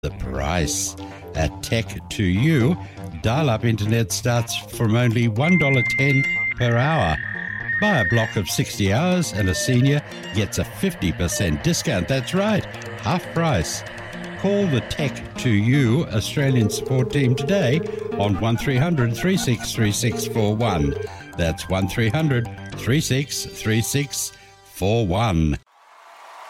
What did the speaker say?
the price. At Tech2U, dial-up internet starts from only $1.10 per hour. Buy a block of 60 hours and a senior gets a 50% discount. That's right, half price. Call the Tech2U Australian support team today on 1300 363641. That's 1300 363641.